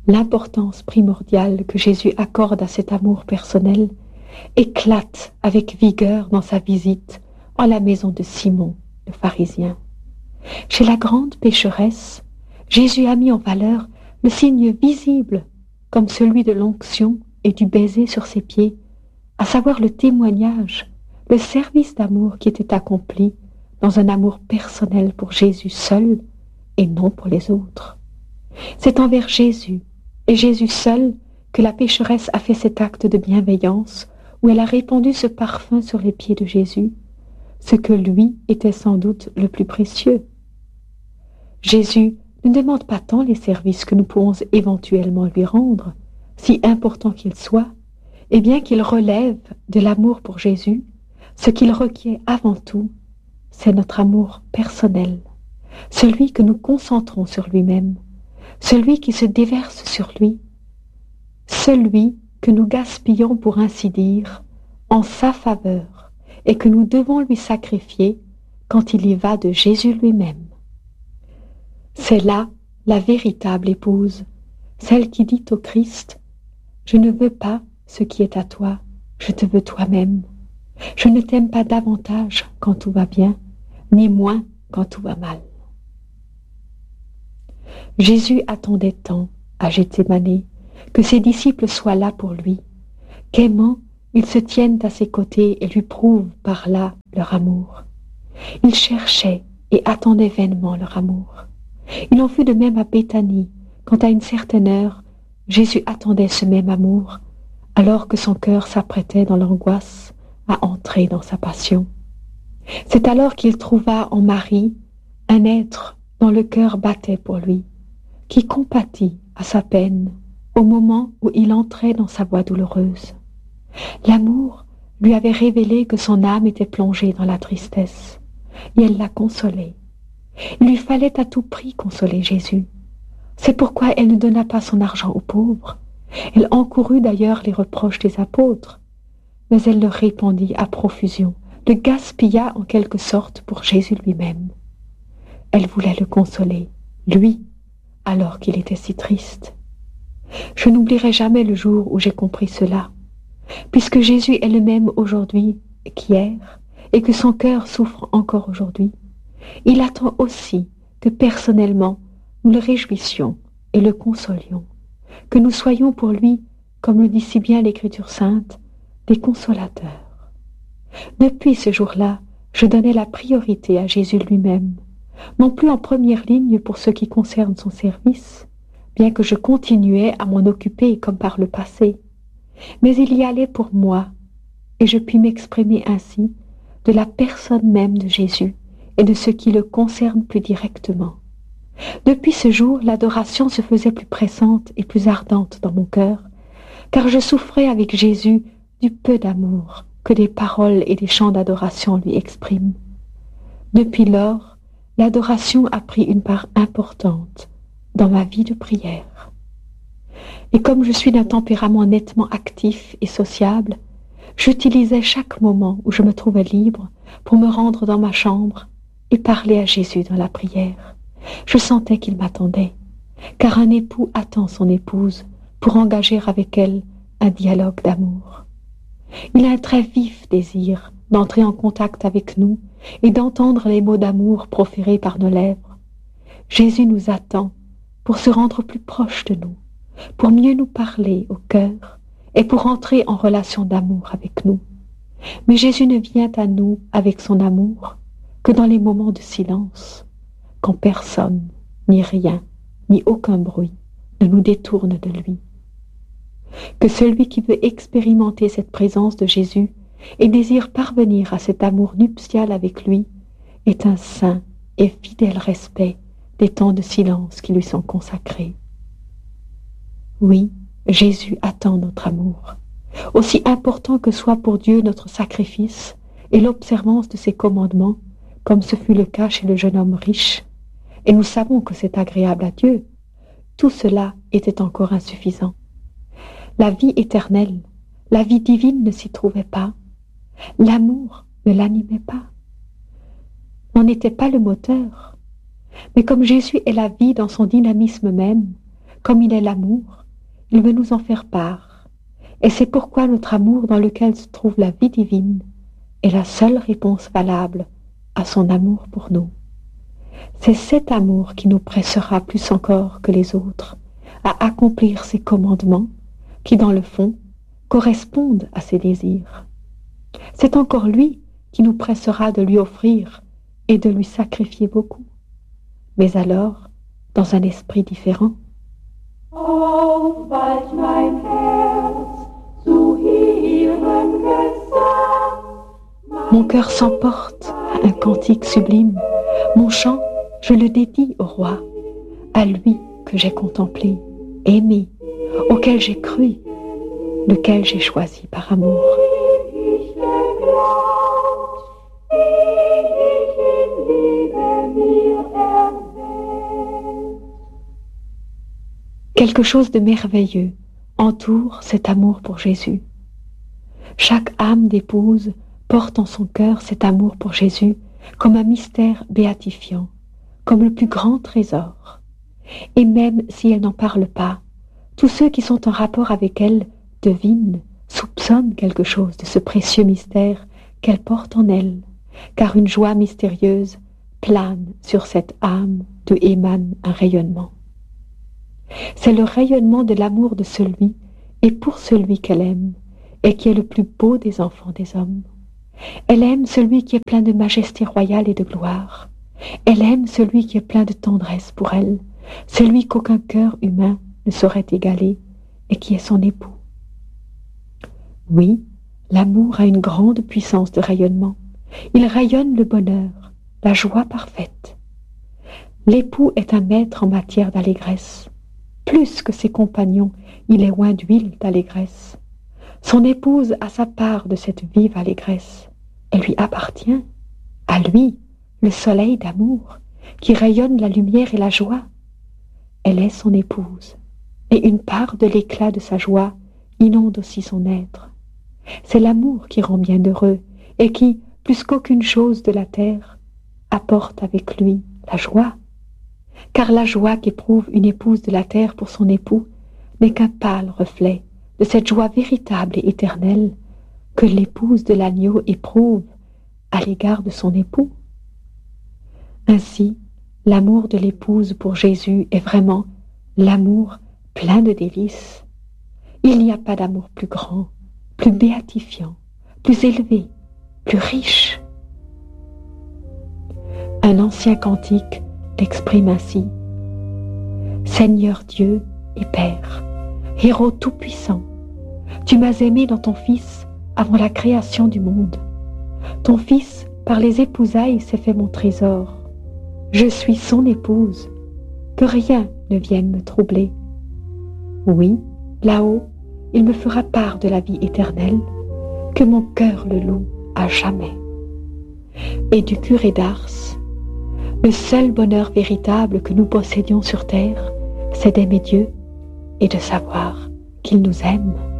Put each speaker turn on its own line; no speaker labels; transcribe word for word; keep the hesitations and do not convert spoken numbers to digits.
L'importance primordiale que Jésus accorde à cet amour personnel éclate avec vigueur dans sa visite en la maison de Simon, le pharisien. Chez la grande pécheresse, Jésus a mis en valeur le signe visible comme celui de l'onction et du baiser sur ses pieds, à savoir le témoignage, le service d'amour qui était accompli dans un amour personnel pour Jésus seul et non pour les autres. C'est envers Jésus et Jésus seul que la pécheresse a fait cet acte de bienveillance où elle a répandu ce parfum sur les pieds de Jésus, ce que lui était sans doute le plus précieux. Jésus ne demande pas tant les services que nous pouvons éventuellement lui rendre, si importants qu'ils soient, et bien qu'il relève de l'amour pour Jésus, ce qu'il requiert avant tout, c'est notre amour personnel, celui que nous concentrons sur lui-même, celui qui se déverse sur lui, celui que nous gaspillons pour ainsi dire en sa faveur et que nous devons lui sacrifier quand il y va de Jésus lui-même. C'est là la véritable épouse, celle qui dit au Christ « Je ne veux pas ce qui est à toi, je te veux toi-même. Je ne t'aime pas davantage quand tout va bien, ni moins quand tout va mal. » Jésus attendait tant à Gethsémani que ses disciples soient là pour lui, qu'aimant, ils se tiennent à ses côtés et lui prouvent par là leur amour. Ils cherchaient et attendaient vainement leur amour. Il en fut de même à Béthanie, quand à une certaine heure, Jésus attendait ce même amour, alors que son cœur s'apprêtait dans l'angoisse à entrer dans sa passion. C'est alors qu'il trouva en Marie un être dont le cœur battait pour lui, qui compatit à sa peine au moment où il entrait dans sa voie douloureuse. L'amour lui avait révélé que son âme était plongée dans la tristesse, et elle l'a consolé. Il lui fallait à tout prix consoler Jésus. C'est pourquoi elle ne donna pas son argent aux pauvres. Elle encourut d'ailleurs les reproches des apôtres, mais elle le répandit à profusion, le gaspilla en quelque sorte pour Jésus lui-même. Elle voulait le consoler, lui, alors qu'il était si triste. Je n'oublierai jamais le jour où j'ai compris cela, puisque Jésus est le même aujourd'hui qu'hier, et que son cœur souffre encore aujourd'hui. Il attend aussi que personnellement nous le réjouissions et le consolions, que nous soyons pour lui, comme le dit si bien l'Écriture sainte, des consolateurs. Depuis ce jour-là, je donnais la priorité à Jésus lui-même, non plus en première ligne pour ce qui concerne son service, bien que je continuais à m'en occuper comme par le passé, mais il y allait pour moi, et je puis m'exprimer ainsi de la personne même de Jésus et de ce qui le concerne plus directement. Depuis ce jour, l'adoration se faisait plus pressante et plus ardente dans mon cœur, car je souffrais avec Jésus du peu d'amour que des paroles et des chants d'adoration lui expriment. Depuis lors, l'adoration a pris une part importante dans ma vie de prière. Et comme je suis d'un tempérament nettement actif et sociable, j'utilisais chaque moment où je me trouvais libre pour me rendre dans ma chambre et parler à Jésus dans la prière. Je sentais qu'il m'attendait, car un époux attend son épouse pour engager avec elle un dialogue d'amour. Il a un très vif désir d'entrer en contact avec nous et d'entendre les mots d'amour proférés par nos lèvres. Jésus nous attend pour se rendre plus proche de nous, pour mieux nous parler au cœur et pour entrer en relation d'amour avec nous. Mais Jésus ne vient à nous avec son amour que dans les moments de silence, quand personne, ni rien, ni aucun bruit ne nous détourne de lui. Que celui qui veut expérimenter cette présence de Jésus et désire parvenir à cet amour nuptial avec lui ait un saint et fidèle respect des temps de silence qui lui sont consacrés. Oui, Jésus attend notre amour, aussi important que soit pour Dieu notre sacrifice et l'observance de ses commandements, comme ce fut le cas chez le jeune homme riche, et nous savons que c'est agréable à Dieu. Tout cela était encore insuffisant. La vie éternelle, la vie divine ne s'y trouvait pas. L'amour ne l'animait pas. N'en était pas le moteur. Mais comme Jésus est la vie dans son dynamisme même, Comme il est l'amour, il veut nous en faire part. Et c'est pourquoi notre amour dans lequel se trouve la vie divine est la seule réponse valable à son amour pour nous. C'est cet amour qui nous pressera plus encore que les autres à accomplir ses commandements qui, dans le fond, correspondent à ses désirs. C'est encore lui qui nous pressera de lui offrir et de lui sacrifier beaucoup, mais alors dans un esprit différent. Mon cœur s'emporte à un cantique sublime, mon chant, je le dédie au roi, à lui que j'ai contemplé, aimé, auquel j'ai cru, lequel j'ai choisi par amour. Quelque chose de merveilleux entoure cet amour pour Jésus. Chaque âme d'épouse porte en son cœur cet amour pour Jésus comme un mystère béatifiant, comme le plus grand trésor. Et même si elle n'en parle pas, tous ceux qui sont en rapport avec elle devinent, soupçonnent quelque chose de ce précieux mystère qu'elle porte en elle, car une joie mystérieuse plane sur cette âme d'où émane un rayonnement. C'est le rayonnement de l'amour de celui et pour celui qu'elle aime, et qui est le plus beau des enfants des hommes. Elle aime celui qui est plein de majesté royale et de gloire. Elle aime celui qui est plein de tendresse pour elle, celui qu'aucun cœur humain ne saurait égaler, et qui est son époux. Oui, l'amour a une grande puissance de rayonnement. Il rayonne le bonheur, la joie parfaite. L'époux est un maître en matière d'allégresse. Plus que ses compagnons, il est oint d'huile d'allégresse. Son épouse a sa part de cette vive allégresse. Elle lui appartient, à lui, le soleil d'amour, qui rayonne la lumière et la joie. Elle est son épouse, et une part de l'éclat de sa joie inonde aussi son être. C'est l'amour qui rend bien heureux, et qui, plus qu'aucune chose de la terre, apporte avec lui la joie. Car la joie qu'éprouve une épouse de la terre pour son époux n'est qu'un pâle reflet de cette joie véritable et éternelle que l'épouse de l'agneau éprouve à l'égard de son époux. Ainsi, l'amour de l'épouse pour Jésus est vraiment l'amour plein de délices. Il n'y a pas d'amour plus grand, plus béatifiant, plus élevé, plus riche. Un ancien cantique l'exprime ainsi. Seigneur Dieu et Père, héros tout-puissant, tu m'as aimé dans ton Fils avant la création du monde. Ton Fils, par les épousailles, s'est fait mon trésor. Je suis son épouse, que rien ne vienne me troubler. Oui, là-haut, il me fera part de la vie éternelle, que mon cœur le loue à jamais. Et du curé d'Ars, le seul bonheur véritable que nous possédions sur terre, c'est d'aimer Dieu et de savoir qu'il nous aime.